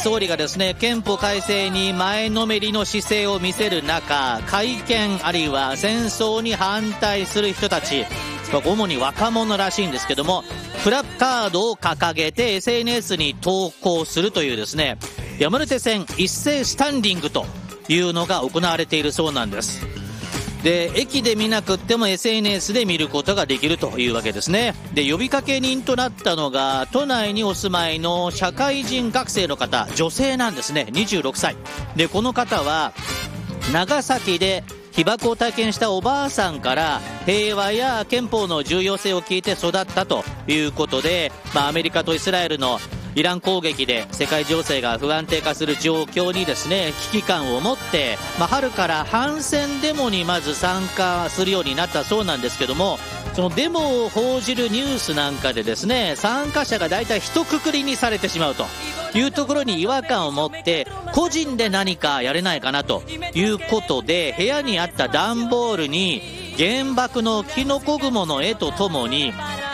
総理がですね、憲法改正に前のめりの姿勢を見せる中、改憲あるいは戦争に反対する人たち、主に若者らしいんですけども、プラカードを掲げて SNS に投稿するというですね、山手線一斉スタンディングというのが行われているそうなんです。で、駅で見なくっても SNS で見ることができるというわけですね。で、呼びかけ人となったのが都内にお住まいの社会人学生の方、女性なんですね。26歳で、この方は長崎で被爆を体験したおばあさんから平和や憲法の重要性を聞いて育ったということで、アメリカとイスラエルのイラン攻撃で世界情勢が不安定化する状況にですね、危機感を持って、春から反戦デモにまず参加するようになったそうなんですけども、そのデモを報じるニュースなんかでですね、参加者がだいたい一括りにされてしまうというところに違和感を持って、個人で何かやれないかなということで、部屋にあった段ボールに原爆のキノコ雲の絵とともに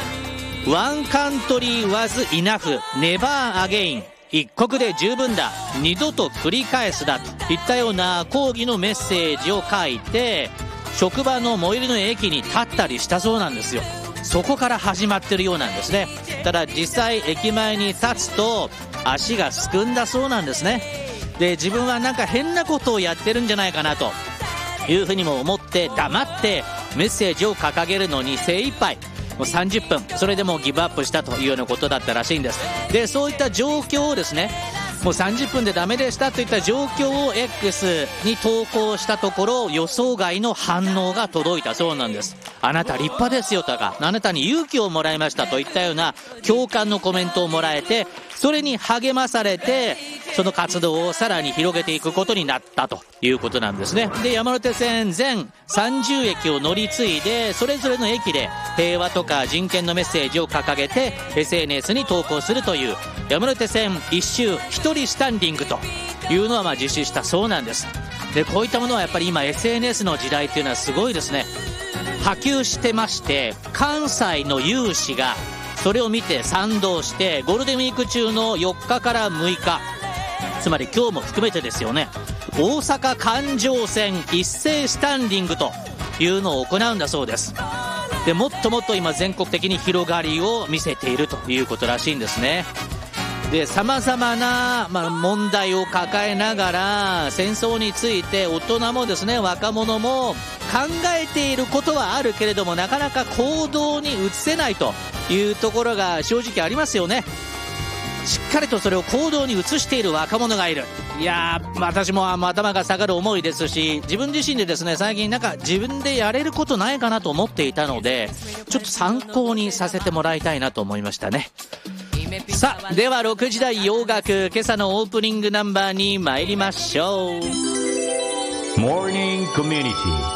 One country was enough, never again、 一国で十分だ、二度と繰り返すだといったような抗議のメッセージを書いて、職場の最寄りの駅に立ったりしたそうなんですよ。そこから始まってるようなんですね。ただ実際駅前に立つと足がすくんだそうなんですね。で、自分はなんか変なことをやってるんじゃないかなというふうにも思って、黙ってメッセージを掲げるのに精一杯、もう30分それでもうギブアップしたというようなことだったらしいんです。で、そういった状況をですね、もう30分でダメでしたといった状況を X に投稿したところ、予想外の反応が届いたそうなんです。あなた立派ですよとか、あなたに勇気をもらいましたといったような共感のコメントをもらえて、それに励まされて、その活動をさらに広げていくことになったということなんですね。で、山手線全30駅を乗り継いで、それぞれの駅で平和とか人権のメッセージを掲げて SNS に投稿するという山手線一周一人スタンディングというのは実施したそうなんです。で、こういったものはやっぱり今 SNS の時代っていうのはすごいですね、波及してまして、関西の有志がそれを見て賛同して、ゴールデンウィーク中の4日から6日、つまり今日も含めてですよね、大阪環状線一斉スタンディングというのを行うんだそうです。で、もっともっと今全国的に広がりを見せているということらしいんですね。で、様々な、問題を抱えながら戦争について大人もですね、若者も考えていることはあるけれども、なかなか行動に移せないというところが正直ありますよね。しっかりとそれを行動に移している若者がいる。いやー、私も頭が下がる思いですし、自分自身でですね、最近なんか自分でやれることないかなと思っていたので、ちょっと参考にさせてもらいたいなと思いましたね。さあ、では6時台洋楽、今朝のオープニングナンバーに参りましょう。 モーニングコミュニティ